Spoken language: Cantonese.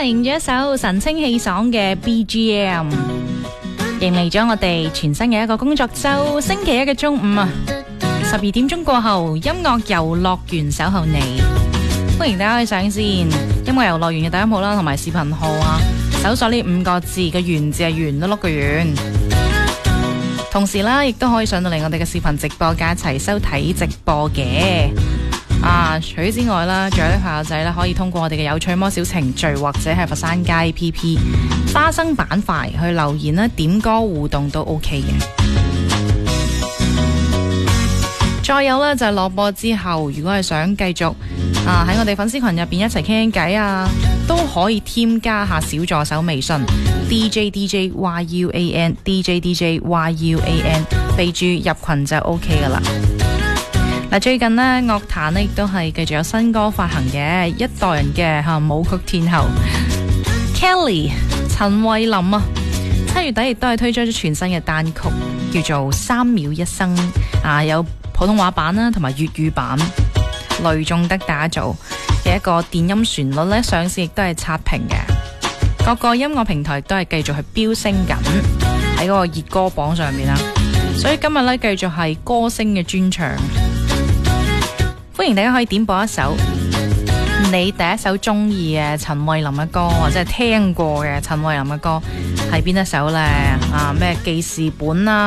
迎咗一首神清氣爽嘅 BGM， 迎嚟咗我哋全新嘅一個工作周，星期一嘅中午啊，12點鐘過後，音樂遊樂園守候你，歡迎大家可以上線音樂遊樂園嘅第一號啦，同埋視頻號啊，搜索呢5個字嘅園字係圓碌碌嘅圓，同時啦，亦都可以上到嚟我哋嘅視頻直播間一齊收睇直播嘅。除此之外啦，仲有啲朋友仔咧可以通過我哋嘅有趣魔小程序或者係佛山街 PP 花生板塊去留言啦、點歌互動都 OK 嘅。再有咧就係落播之後，如果係想繼續喺我哋粉絲群入邊一齊傾傾偈啊，都可以添加下小助手微信 DJDJYUAN DJDJYUAN， 備註入群就 OK 噶啦。最近呢，樂壇呢亦都係繼續有新歌發行嘅，一代人嘅舞曲天后 Kelly 陳慧琳啊，7月底亦都係推出咗全新嘅單曲，叫做3秒一生有普通話版啦，同埋粵語版，雷頌德打造嘅一個電音旋律呢，上市亦都係刷屏嘅，各個音樂平台都係繼續係飆升緊喺嗰個熱歌榜上面啦，所以今日呢，繼續係歌星嘅專場。歡迎大家可以點播一首你第一首中意嘅陳慧琳嘅歌，或者係聽過嘅陳慧琳嘅歌係邊一首呢？咩記事本啊？